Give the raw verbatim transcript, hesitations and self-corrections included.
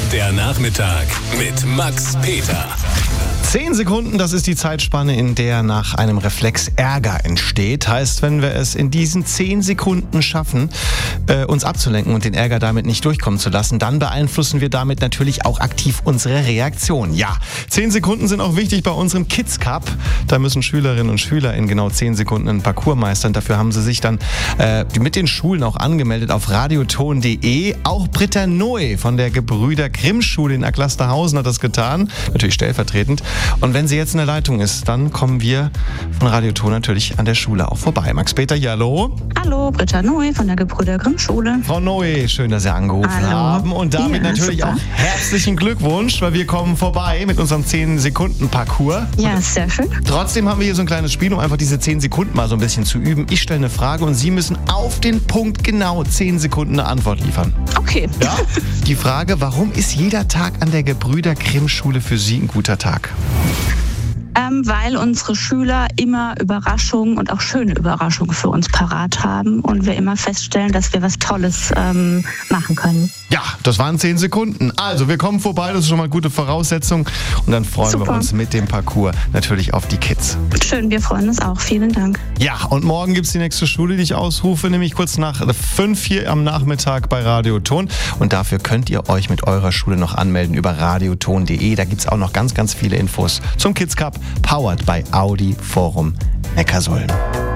Der Nachmittag mit Max Peter. Zehn Sekunden, das ist die Zeitspanne, in der nach einem Reflex Ärger entsteht. Heißt, wenn wir es in diesen zehn Sekunden schaffen, äh, uns abzulenken und den Ärger damit nicht durchkommen zu lassen, dann beeinflussen wir damit natürlich auch aktiv unsere Reaktion. Ja, zehn Sekunden sind auch wichtig bei unserem Kids Cup. Da müssen Schülerinnen und Schüler in genau zehn Sekunden einen Parcours meistern. Dafür haben sie sich dann äh, mit den Schulen auch angemeldet auf radioton punkt de. Auch Britta Noe von der Gebrüder Grimm Schule in Acklasterhausen hat das getan. Natürlich stellvertretend. Und wenn sie jetzt in der Leitung ist, dann kommen wir von Radioton natürlich an der Schule auch vorbei. Max Peter, ja, hallo. Hallo, Britta Noe von der Gebrüder Grimm Schule. Frau Noe, schön, dass Sie angerufen Hallo. haben. Und damit Ja, natürlich super. auch herzlichen Glückwunsch, weil wir kommen vorbei mit unserem zehn Sekunden Parcours. Ja, sehr schön. Trotzdem haben wir hier so ein kleines Spiel, um einfach diese zehn Sekunden mal so ein bisschen zu üben. Ich stelle eine Frage und Sie müssen auf den Punkt genau zehn Sekunden eine Antwort liefern. Okay. Ja? Die Frage, warum ist jeder Tag an der Gebrüder Grimm Schule für Sie ein guter Tag? Ähm, weil unsere Schüler immer Überraschungen und auch schöne Überraschungen für uns parat haben und wir immer feststellen, dass wir was Tolles ähm, machen können. Ja, das waren zehn Sekunden. Also, wir kommen vorbei, das ist schon mal eine gute Voraussetzung. Und dann freuen Super. wir uns mit dem Parcours natürlich auf die Kids. Schön, wir freuen uns auch. Vielen Dank. Ja, und morgen gibt's die nächste Schule, die ich ausrufe, nämlich kurz nach fünf hier am Nachmittag bei Radioton. Und dafür könnt ihr euch mit eurer Schule noch anmelden über radioton punkt de. Da gibt's auch noch ganz, ganz viele Infos zum Kids Cup, powered by Audi Forum Neckarsulm.